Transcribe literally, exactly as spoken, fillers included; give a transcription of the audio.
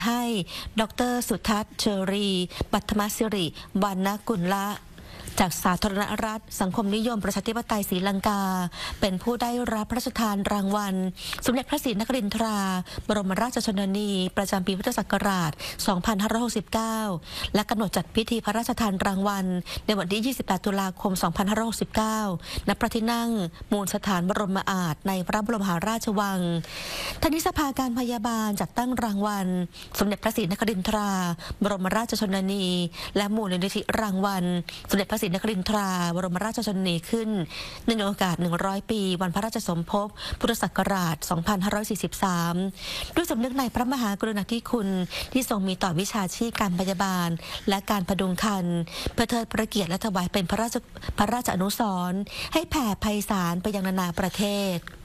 ให้ดรสุทัศน์เชอรีปัทมศิริวรรณกุลละจากสาธารณรัฐสังคมนิยมประชาธิปไตยศรีลังกาเป็นผู้ได้รับพระราชทานรางวัลสมเด็จพระศรีนครินทราบรมราชชนนีประจำปีพุทธศักราช สองพันห้าร้อยหกสิบเก้า และกำหนดจัดพิธีพระราชทานรางวัลในวันที่ ยี่สิบแปด ตุลาคม สองพันห้าร้อยหกสิบเก้า ณ พระที่นั่งมูลสถานบรมอาถรรพ์ในพระบรมมหาราชวังทางนี้สภาการพยาบาลจัดตั้งรางวัลสมเด็จพระศรีนครินทราบรมราชชนนีและมูลนิธิรางวัลสมเด็จพระศรีนครินทราบรมราชชนนีขึ้นในโอกาสหนึ่งร้อยปีวันพระราชสมภพพุทธศักราช สองพันห้าร้อยสี่สิบสาม ด้วยสำนึกในพระมหากรุณาธิคุณที่ทรงมีต่อวิชาชีพการพยาบาลและการพดุงครรภ์เพื่อเทิดพระเกียรติและถวายเป็นพระราชพระราชอนุสรณ์ให้แผ่ไพศาลไปยังนานาประเทศ